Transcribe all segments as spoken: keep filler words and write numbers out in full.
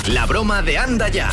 La broma de Anda Ya.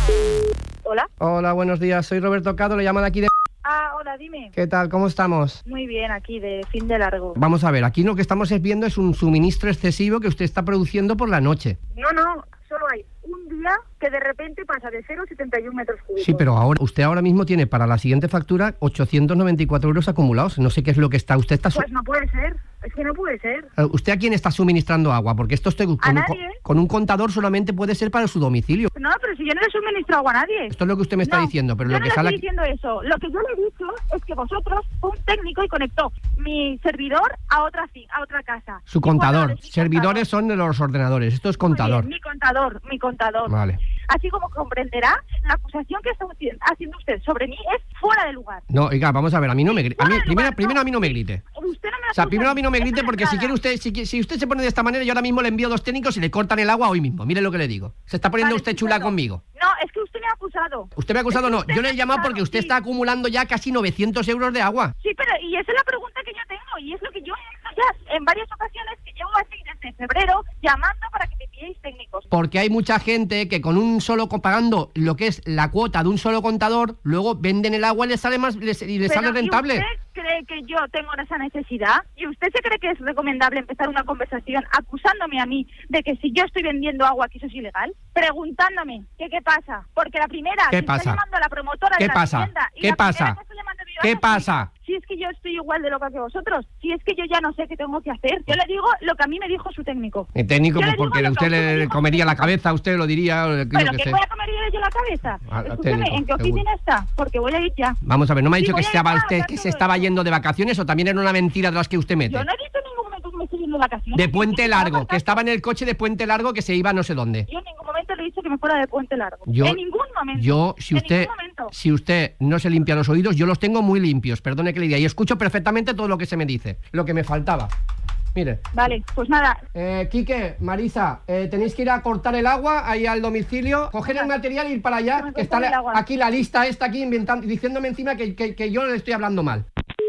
Hola. Hola, buenos días. Soy Roberto Cado, le llamo de aquí de... Ah, hola, dime. ¿Qué tal? ¿Cómo estamos? Muy bien, aquí de fin de largo. Vamos a ver, aquí lo que estamos es viendo es un suministro excesivo que usted está produciendo por la noche. No, no, solo hay un día que de repente pasa de cero a setenta y uno metros cúbicos. Sí, pero ahora usted ahora mismo tiene para la siguiente factura ochocientos noventa y cuatro euros acumulados. No sé qué es lo que está. Usted está... Su... Pues no puede ser, es que no puede ser. ¿Usted a quién está suministrando agua? Porque esto usted, con, ¿A un, nadie? con un contador solamente puede ser para su domicilio. No, pero si yo no le suministro agua a nadie. Esto es lo que usted me está no, diciendo, pero yo lo no que le sale... estoy diciendo eso. Lo que yo le he dicho es que vosotros, un técnico, y conectó mi servidor a otra, a otra casa. Su contador. Contador, Servidores contador. son de los ordenadores. Esto es contador. Muy bien, mi contador, mi contador. Vale. Así como comprenderá, la acusación que está haciendo usted sobre mí es fuera de lugar. No, oiga, vamos a ver, a mí no me grite. A mí, Fuera de primero, lugar, primero no. a mí no me grite. Usted no me O sea, primero a mí no me grite Esta porque si entrada. quiere usted, si, si usted se pone de esta manera, yo ahora mismo le envío dos técnicos y le cortan el agua hoy mismo. Mire lo que le digo. Se está poniendo Vale, usted chula estupendo. conmigo. No, es que usted me ha acusado. Usted me ha acusado, Es que no. usted Yo me le ha he llamado acusado, porque usted sí. está acumulando ya casi novecientos euros de agua. Sí, pero y esa es la pregunta que yo tengo y es lo que yo he hecho ya en varias ocasiones que llevo así desde febrero llamando para que me enviéis técnicos. Porque hay mucha gente que con un solo, pagando lo que es la cuota de un solo contador, luego venden el agua y les sale más les, y les Pero, sale rentable. ¿y usted cree que yo tengo esa necesidad? ¿Y usted se cree que es recomendable empezar una conversación acusándome a mí de que si yo estoy vendiendo agua que eso es ilegal? Preguntándome ¿qué qué pasa? Porque la primera ¿Qué que pasa? está llamando a la promotora ¿Qué de la pasa? vivienda y ¿Qué la pasa? primera que está llamando a mi ¿Qué banco, pasa? Si es que yo estoy igual de loca que vosotros, si es que yo ya no sé qué tengo que hacer. Yo le digo lo que a mí me dijo su técnico. El técnico, Yo le pues digo porque lo que usted a usted me le dijo comería su la técnico. cabeza, usted lo diría. Lo Pero que que sé. voy a comer yo la cabeza. Ah, Escúchame, técnico, ¿en qué seguro. oficina está? Porque voy a ir ya. Vamos a ver, no me ha Sí, dicho que voy a estaba llamar a usted hablar que todo se estaba esto. yendo de vacaciones o también era una mentira de las que usted mete. Yo no he dicho en ningún momento que me estoy yendo de vacaciones. De Puente Yo Largo, que estaba en el coche de Puente Largo que se iba no sé dónde. Yo en ningún momento le he dicho que me fuera de Puente Largo. Yo, en ningún momento. Yo, si en usted, ningún momento. si usted no se limpia los oídos, yo los tengo muy limpios, perdone que le diga, y escucho perfectamente todo lo que se me dice, lo que me faltaba. Mire. Vale, pues nada. Eh, Quique, Marisa, eh, tenéis que ir a cortar el agua ahí al domicilio, coger el material y ir para allá, que está la, aquí la lista esta aquí inventando, diciéndome encima que, que, que yo le estoy hablando mal.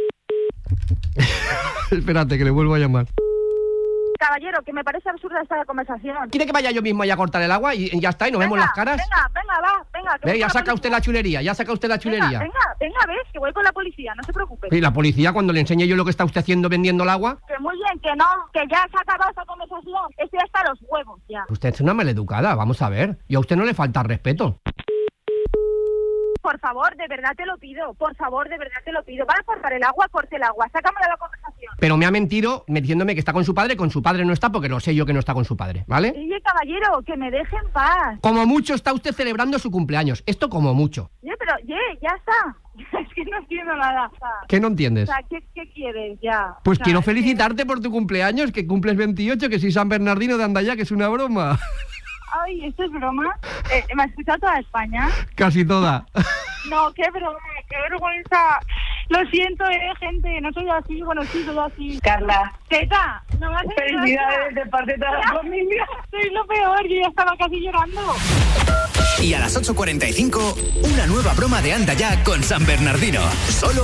Espérate, que le vuelvo a llamar. Caballero, que me parece absurda esta conversación. ¿Quiere que vaya yo mismo allá a cortar el agua y, y ya está, y nos venga, vemos las caras? Venga, venga, va, venga. Que Ve, voy ya con saca la usted la chulería, ya saca usted la chulería. Venga, venga, venga, ves, que voy con la policía, no se preocupe. Y la policía, cuando le enseñe yo lo que está usted haciendo vendiendo el agua... Que muy bien, que no, que ya se ha acabado esta conversación. Estoy hasta los huevos ya. Usted es una maleducada, vamos a ver. Y a usted no le falta respeto. Por favor, de verdad te lo pido. Por favor, de verdad te lo pido. Vas a cortar el agua, corte el agua. Sácame de la conversación. Pero me ha mentido diciéndome que está con su padre, con su padre no está, porque lo sé yo que no está con su padre, ¿vale? Oye, caballero, que me deje en paz. Como mucho está usted celebrando su cumpleaños. Esto como mucho. Oye, pero, oye, ya está. Es que no entiendo nada. O sea, ¿Qué no entiendes? O sea, ¿qué, qué quieres ya? Pues O sea, quiero es que- felicitarte por tu cumpleaños, que cumples veintiocho, que soy San Bernardino de Andaya, que es una broma. Ay, ¿esto es broma? Eh, ¿Me ha escuchado toda España? Casi toda. No, qué broma, qué vergüenza. Lo siento, eh, gente, no soy así, bueno, sí, soy así. Carla, Teta, no me haces felicidades de parte de toda la familia. Soy lo peor, yo ya estaba casi llorando. Y a las ocho cuarenta y cinco, una nueva broma de Anda Ya con San Bernardino. Solo